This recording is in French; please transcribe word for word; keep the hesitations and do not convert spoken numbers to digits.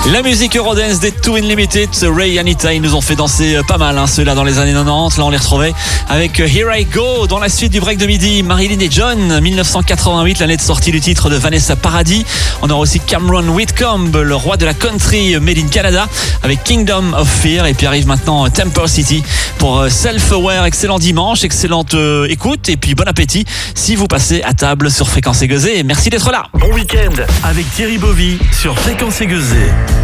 La musique Eurodance des Two Unlimited, Ray et Anita, ils nous ont fait danser pas mal, hein, ceux-là dans les années quatre-vingt-dix. Là, on les retrouvait avec Here I Go dans la suite du break de midi. Marilyn et John, dix-neuf cent quatre-vingt-huit, l'année de sortie du titre de Vanessa Paradis. On aura aussi Cameron Whitcomb, le roi de la country made in Canada, avec Kingdom of Fear. Et puis arrive maintenant Temple City pour Self Aware. Excellent dimanche, excellente euh, écoute et puis bon appétit si vous passez à table sur Fréquence Aiguisée. Merci d'être là. Bon week-end avec Thierry Bovy sur Fréquence Aiguisée.